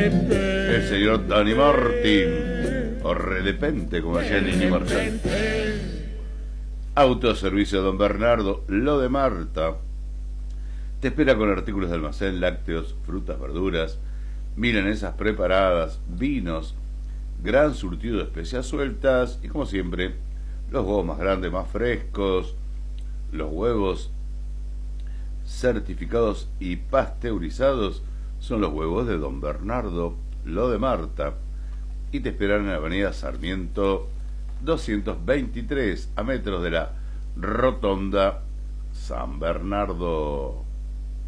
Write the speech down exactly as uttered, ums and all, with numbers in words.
el señor Dani Martín, o Redepente, como decía Nini Martín. Autoservicio Don Bernardo, lo de Marta. Te espera con artículos de almacén, lácteos, frutas, verduras, milanesas preparadas, vinos, gran surtido de especias sueltas y, como siempre, los huevos más grandes, más frescos, los huevos certificados y pasteurizados son los huevos de Don Bernardo, lo de Marta, y te esperan en la avenida Sarmiento doscientos veintitrés, a metros de la Rotonda San Bernardo.